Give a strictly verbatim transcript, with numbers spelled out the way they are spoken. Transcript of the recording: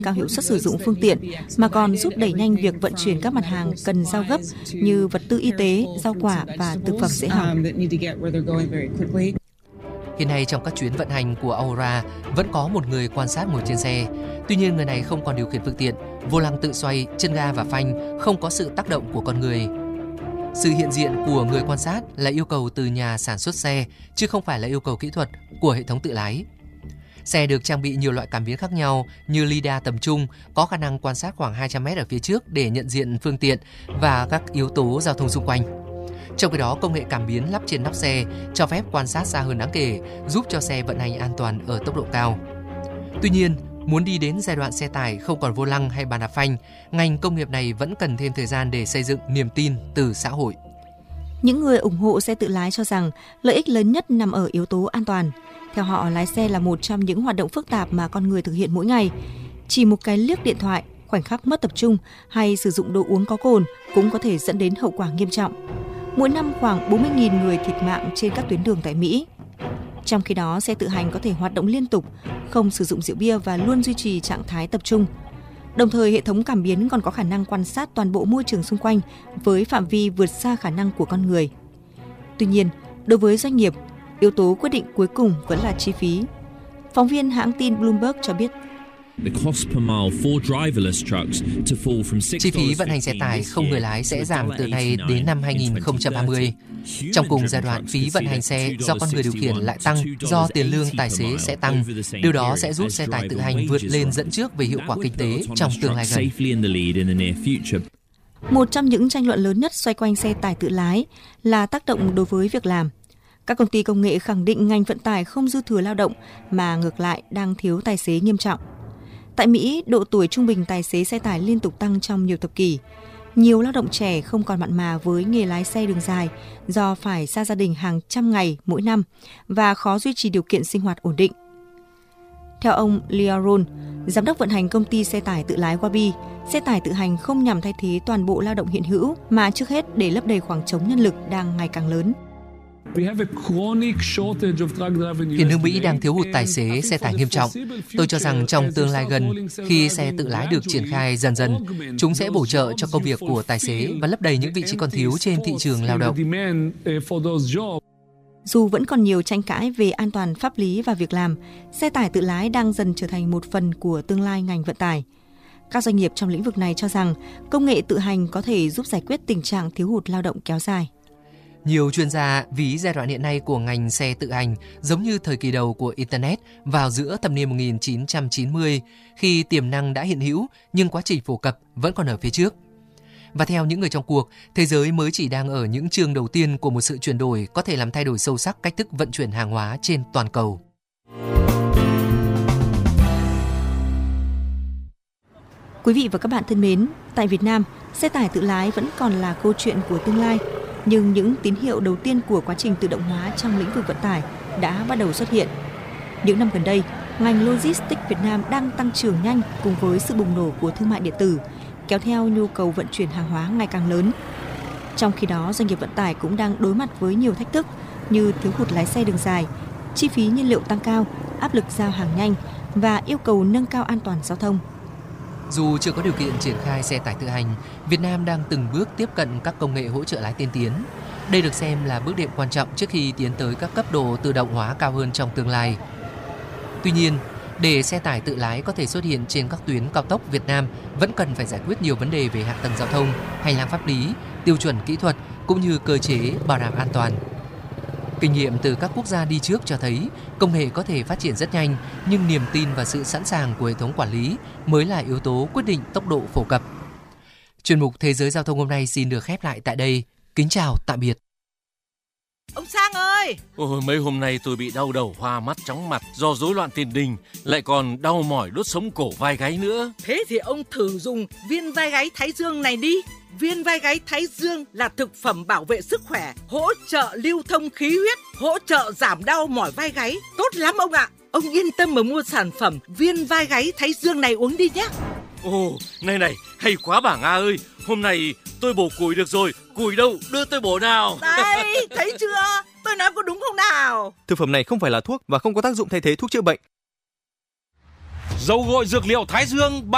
cao hiệu suất sử dụng phương tiện, mà còn giúp đẩy nhanh việc vận chuyển các mặt hàng cần giao gấp như vật tư y tế, rau quả và thực phẩm dễ hỏng. Hiện nay trong các chuyến vận hành của Aurora vẫn có một người quan sát ngồi trên xe. Tuy nhiên người này không còn điều khiển phương tiện, vô lăng tự xoay, chân ga và phanh không có sự tác động của con người. Sự hiện diện của người quan sát là yêu cầu từ nhà sản xuất xe, chứ không phải là yêu cầu kỹ thuật của hệ thống tự lái. Xe được trang bị nhiều loại cảm biến khác nhau như lidar tầm trung, có khả năng quan sát khoảng hai trăm mét ở phía trước để nhận diện phương tiện và các yếu tố giao thông xung quanh. Trong khi đó, công nghệ cảm biến lắp trên nóc xe cho phép quan sát xa hơn đáng kể, giúp cho xe vận hành an toàn ở tốc độ cao. Tuy nhiên, muốn đi đến giai đoạn xe tải không còn vô lăng hay bàn đạp phanh, ngành công nghiệp này vẫn cần thêm thời gian để xây dựng niềm tin từ xã hội. Những người ủng hộ xe tự lái cho rằng lợi ích lớn nhất nằm ở yếu tố an toàn. Theo họ, lái xe là một trong những hoạt động phức tạp mà con người thực hiện mỗi ngày. Chỉ một cái liếc điện thoại, khoảnh khắc mất tập trung hay sử dụng đồ uống có cồn cũng có thể dẫn đến hậu quả nghiêm trọng. Mỗi năm khoảng bốn mươi nghìn người thiệt mạng trên các tuyến đường tại Mỹ. Trong khi đó, xe tự hành có thể hoạt động liên tục, không sử dụng rượu bia và luôn duy trì trạng thái tập trung. Đồng thời, hệ thống cảm biến còn có khả năng quan sát toàn bộ môi trường xung quanh với phạm vi vượt xa khả năng của con người. Tuy nhiên, đối với doanh nghiệp, yếu tố quyết định cuối cùng vẫn là chi phí. Phóng viên hãng tin Bloomberg cho biết, chi phí vận hành xe tải không người lái sẽ giảm từ nay đến năm hai nghìn không trăm ba mươi. Trong cùng giai đoạn, phí vận hành xe do con người điều khiển lại tăng do tiền lương tài xế sẽ tăng. Điều đó sẽ giúp xe tải tự hành vượt lên dẫn trước về hiệu quả kinh tế trong tương lai gần. Một trong những tranh luận lớn nhất xoay quanh xe tải tự lái là tác động đối với việc làm. Các công ty công nghệ khẳng định ngành vận tải không dư thừa lao động mà ngược lại đang thiếu tài xế nghiêm trọng. Tại Mỹ, độ tuổi trung bình tài xế xe tải liên tục tăng trong nhiều thập kỷ. Nhiều lao động trẻ không còn mặn mà với nghề lái xe đường dài do phải xa gia đình hàng trăm ngày mỗi năm và khó duy trì điều kiện sinh hoạt ổn định. Theo ông Leo Rohn, giám đốc vận hành công ty xe tải tự lái Wabi, xe tải tự hành không nhằm thay thế toàn bộ lao động hiện hữu mà trước hết để lấp đầy khoảng trống nhân lực đang ngày càng lớn. Hiện nước Mỹ đang thiếu hụt tài xế xe tải nghiêm trọng. Tôi cho rằng trong tương lai gần, khi xe tự lái được triển khai dần dần, chúng sẽ bổ trợ cho công việc của tài xế và lấp đầy những vị trí còn thiếu trên thị trường lao động. Dù vẫn còn nhiều tranh cãi về an toàn pháp lý và việc làm, xe tải tự lái đang dần trở thành một phần của tương lai ngành vận tải. Các doanh nghiệp trong lĩnh vực này cho rằng công nghệ tự hành có thể giúp giải quyết tình trạng thiếu hụt lao động kéo dài. Nhiều chuyên gia ví giai đoạn hiện nay của ngành xe tự hành giống như thời kỳ đầu của Internet vào giữa thập niên một nghìn chín trăm chín mươi, khi tiềm năng đã hiện hữu nhưng quá trình phổ cập vẫn còn ở phía trước. Và theo những người trong cuộc, thế giới mới chỉ đang ở những chương đầu tiên của một sự chuyển đổi có thể làm thay đổi sâu sắc cách thức vận chuyển hàng hóa trên toàn cầu. Quý vị và các bạn thân mến, tại Việt Nam, xe tải tự lái vẫn còn là câu chuyện của tương lai. Nhưng những tín hiệu đầu tiên của quá trình tự động hóa trong lĩnh vực vận tải đã bắt đầu xuất hiện. Những năm gần đây, ngành logistics Việt Nam đang tăng trưởng nhanh cùng với sự bùng nổ của thương mại điện tử, kéo theo nhu cầu vận chuyển hàng hóa ngày càng lớn. Trong khi đó, doanh nghiệp vận tải cũng đang đối mặt với nhiều thách thức như thiếu hụt lái xe đường dài, chi phí nhiên liệu tăng cao, áp lực giao hàng nhanh và yêu cầu nâng cao an toàn giao thông. Dù chưa có điều kiện triển khai xe tải tự hành, Việt Nam đang từng bước tiếp cận các công nghệ hỗ trợ lái tiên tiến. Đây được xem là bước đệm quan trọng trước khi tiến tới các cấp độ tự động hóa cao hơn trong tương lai. Tuy nhiên, để xe tải tự lái có thể xuất hiện trên các tuyến cao tốc Việt Nam vẫn cần phải giải quyết nhiều vấn đề về hạ tầng giao thông, hành lang pháp lý, tiêu chuẩn kỹ thuật cũng như cơ chế bảo đảm an toàn. Kinh nghiệm từ các quốc gia đi trước cho thấy công nghệ có thể phát triển rất nhanh, nhưng niềm tin và sự sẵn sàng của hệ thống quản lý mới là yếu tố quyết định tốc độ phổ cập. Chuyên mục Thế giới Giao thông hôm nay xin được khép lại tại đây. Kính chào, tạm biệt. Ông Sang ơi! Ôi, mấy hôm nay tôi bị đau đầu, hoa mắt, chóng mặt do rối loạn tiền đình, lại còn đau mỏi đốt sống cổ vai gáy nữa. Thế thì ông thử dùng viên vai gáy Thái Dương này đi. Viên vai gáy Thái Dương là thực phẩm bảo vệ sức khỏe, hỗ trợ lưu thông khí huyết, hỗ trợ giảm đau mỏi vai gáy. Tốt lắm ông ạ! Ông yên tâm mà mua sản phẩm viên vai gáy Thái Dương này uống đi nhé. Ồ, này này, hay quá bà Nga ơi. Hôm nay tôi bổ củi được rồi. Củi đâu, đưa tôi bổ nào. Đây, thấy chưa? Tôi nói có đúng không nào? Thực phẩm này không phải là thuốc và không có tác dụng thay thế thuốc chữa bệnh. Dầu gội dược liệu Thái Dương